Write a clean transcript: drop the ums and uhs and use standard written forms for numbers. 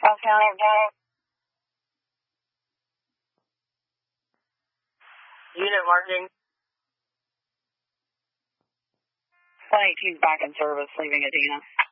Unit marking. 182 is back in service, leaving Adena.